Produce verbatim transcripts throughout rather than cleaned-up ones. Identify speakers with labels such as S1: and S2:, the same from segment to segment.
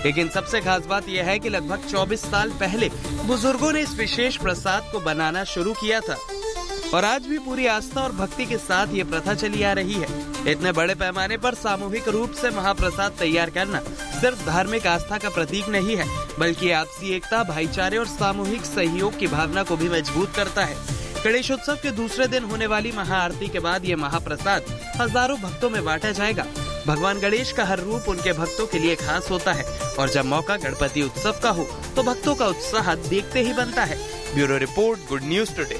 S1: लेकिन सबसे खास बात यह है कि लगभग चौबीस साल पहले बुजुर्गों ने इस विशेष प्रसाद को बनाना शुरू किया था और आज भी पूरी आस्था और भक्ति के साथ ये प्रथा चली आ रही है। इतने बड़े पैमाने पर सामूहिक रूप से महाप्रसाद तैयार करना सिर्फ धार्मिक आस्था का प्रतीक नहीं है, बल्कि आपसी एकता, भाईचारे और सामूहिक सहयोग की भावना को भी मजबूत करता है। गणेश उत्सव के दूसरे दिन होने वाली महाआरती के बाद ये महाप्रसाद हजारों भक्तों में बांटा जाएगा। भगवान गणेश का हर रूप उनके भक्तों के लिए खास होता है और जब मौका गणपति उत्सव का हो तो भक्तों का उत्साह देखते ही बनता है। Bureau report, good news today.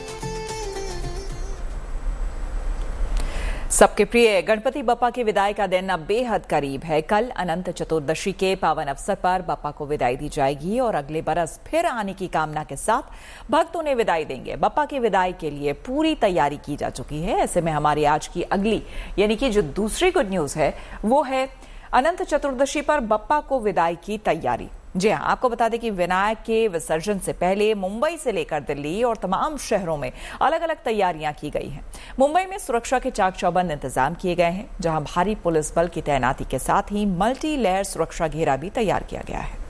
S2: सबके प्रिय गणपति बप्पा की विदाई का दिन अब बेहद करीब है। कल अनंत चतुर्दशी के पावन अवसर पर बप्पा को विदाई दी जाएगी और अगले बरस फिर आने की कामना के साथ भक्त उन्हें विदाई देंगे। बप्पा की विदाई के लिए पूरी तैयारी की जा चुकी है। ऐसे में हमारी आज की अगली यानी कि जो दूसरी गुड न्यूज है वो है अनंत चतुर्दशी पर बप्पा को विदाई की तैयारी। जी हाँ, आपको बता दें कि विनायक के विसर्जन से पहले मुंबई से लेकर दिल्ली और तमाम शहरों में अलग अलग तैयारियां की गई हैं। मुंबई में सुरक्षा के चाक चौबंद इंतजाम किए गए हैं, जहां भारी पुलिस बल की तैनाती के साथ ही मल्टी लेयर सुरक्षा घेरा भी तैयार किया गया है।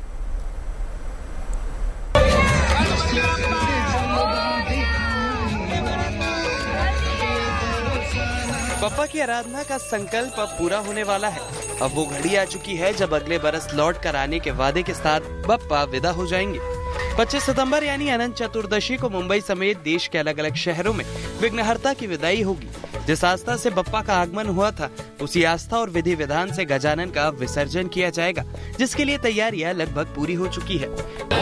S1: बप्पा की आराधना का संकल्प अब पूरा होने वाला है। अब वो घड़ी आ चुकी है जब अगले बरस लौट कर आने के वादे के साथ बप्पा विदा हो जाएंगे। पच्चीस सितंबर यानी अनंत चतुर्दशी को मुंबई समेत देश के अलग अलग शहरों में विघ्नहर्ता की विदाई होगी। जिस आस्था से बप्पा का आगमन हुआ था, उसी आस्था और विधि विधान से गजानन का विसर्जन किया जाएगा, जिसके लिए तैयारियां लगभग पूरी हो चुकी है।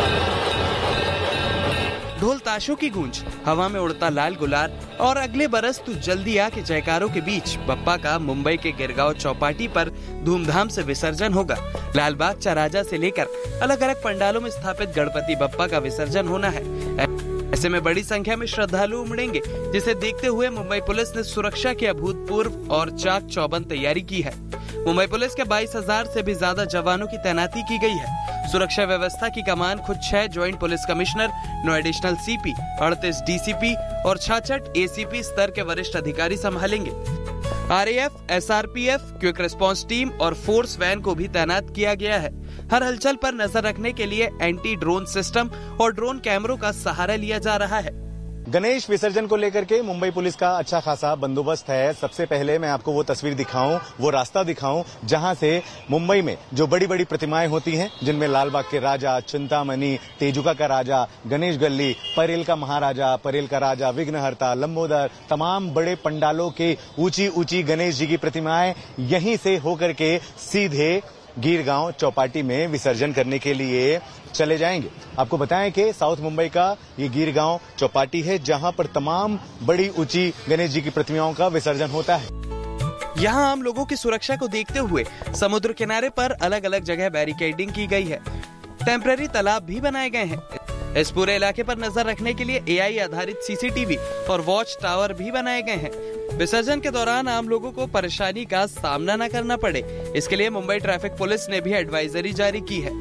S1: ढोल ताशों की गूंज, हवा में उड़ता लाल गुलाल और अगले बरस तू जल्दी आ के जयकारों के बीच बप्पा का मुंबई के गिरगांव चौपाटी पर धूमधाम से विसर्जन होगा। लालबाग चराजा से लेकर अलग अलग पंडालों में स्थापित गणपति बप्पा का विसर्जन होना है। ऐसे में बड़ी संख्या में श्रद्धालु उमड़ेंगे, जिसे देखते हुए मुंबई पुलिस ने सुरक्षा की अभूतपूर्व और चाक चौबंद तैयारी की है। मुंबई पुलिस के बाईस हजार से भी ज्यादा जवानों की तैनाती की गई है। सुरक्षा व्यवस्था की कमान खुद छह ज्वाइंट पुलिस कमिश्नर, नौ एडिशनल सीपी, अड़तीस डीसीपी और छियासठ एसीपी स्तर के वरिष्ठ अधिकारी संभालेंगे। RAF, SRPF, quick response team और फोर्स वैन को भी तैनात किया गया है। हर हलचल पर नजर रखने के लिए एंटी ड्रोन सिस्टम और ड्रोन कैमरों का सहारा लिया जा रहा है।
S3: गणेश विसर्जन को लेकर के मुंबई पुलिस का अच्छा खासा बंदोबस्त है। सबसे पहले मैं आपको वो तस्वीर दिखाऊं, वो रास्ता दिखाऊं जहां से मुंबई में जो बड़ी बड़ी प्रतिमाएं होती हैं, जिनमें लालबाग के राजा, चिंतामणि, तेजुका का राजा, गणेश गल्ली, परेल का महाराजा, परेल का राजा, विघ्नहर्ता, लंबोदर, तमाम बड़े पंडालों के ऊंची ऊंची गणेश जी की प्रतिमाएं यहीं से होकर के सीधे गिरगांव चौपाटी में विसर्जन करने के लिए चले जाएंगे। आपको बताएं कि साउथ मुंबई का ये गिरगांव चौपाटी है, जहां पर तमाम बड़ी ऊंची गणेश जी की प्रतिमाओं का विसर्जन होता है।
S1: यहाँ आम लोगों की सुरक्षा को देखते हुए समुद्र किनारे पर अलग अलग जगह बैरिकेडिंग की गई है। टेम्पररी तालाब भी बनाए गए हैं। इस पूरे इलाके पर नजर रखने के लिए एआई आधारित सीसीटीवी और वॉच टावर भी बनाए गए हैं। विसर्जन के दौरान आम लोगों को परेशानी का सामना न करना पड़े, इसके लिए मुंबई ट्रैफिक पुलिस ने भी एडवाइजरी जारी की है।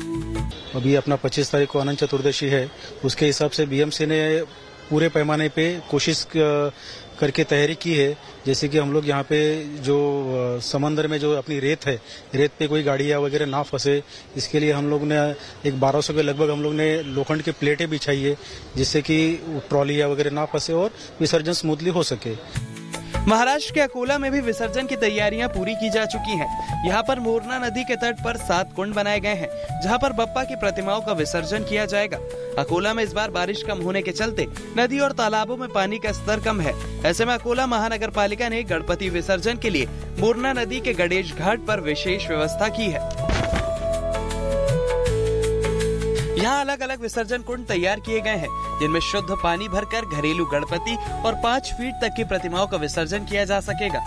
S4: अभी अपना पच्चीस तारीख को अनंत चतुर्दशी है, उसके हिसाब से बीएमसी ने पूरे पैमाने पे कोशिश करके तैयारी की है। जैसे कि हम लोग यहाँ पे जो समंदर में जो अपनी रेत है, रेत पे कोई गाड़ियाँ वगैरह ना फंसे, इसके लिए हम लोग ने एक बारह सौ के लगभग हम लोग ने लोखंड की प्लेटें बिछाई है, जिससे कि ट्रॉलियाँ वगैरह ना फंसे और विसर्जन स्मूथली हो सके।
S1: महाराष्ट्र के अकोला में भी विसर्जन की तैयारियां पूरी की जा चुकी हैं। यहाँ पर मोरना नदी के तट पर सात कुंड बनाए गए हैं, जहाँ पर बप्पा की प्रतिमाओं का विसर्जन किया जाएगा। अकोला में इस बार बारिश कम होने के चलते नदी और तालाबों में पानी का स्तर कम है। ऐसे में अकोला महानगर पालिका ने गणपति विसर्जन के लिए मोरना नदी के गणेश घाट पर विशेष व्यवस्था की है। यहाँ अलग अलग विसर्जन कुंड तैयार किए गए हैं, जिनमें शुद्ध पानी भरकर घरेलू गणपति और पाँच फीट तक की प्रतिमाओं का विसर्जन किया जा सकेगा।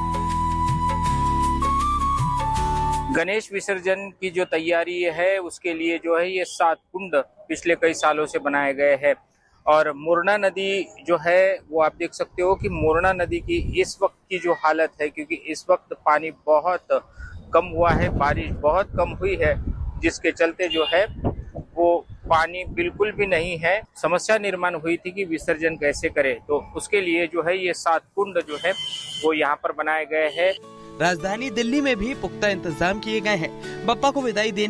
S5: गणेश विसर्जन की जो तैयारी है, उसके लिए जो है ये सात कुंड पिछले कई सालों से बनाए गए हैं। और मोरना नदी जो है वो आप देख सकते हो कि मोरना नदी की इस वक्त की जो हालत है, क्योंकि इस वक्त पानी बहुत कम हुआ है, बारिश बहुत कम हुई है, जिसके चलते जो है वो पानी बिल्कुल भी नहीं है। समस्या निर्माण हुई थी कि विसर्जन कैसे करें, तो उसके लिए जो है ये सात कुंड जो है वो यहाँ पर बनाए गए हैं।
S1: राजधानी दिल्ली में भी पुख्ता इंतजाम किए गए हैं। बप्पा को विदाई देने